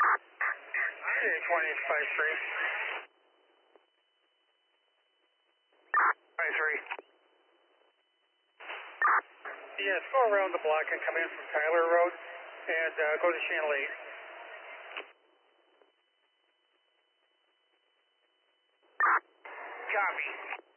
Okay, 2053. 23. Yes, go around the block and come in from Tyler Road and go to Channel 8. Copy.